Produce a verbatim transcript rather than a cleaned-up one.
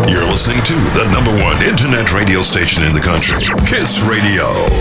You're listening to the number one internet radio station in the country, Kiss Radio.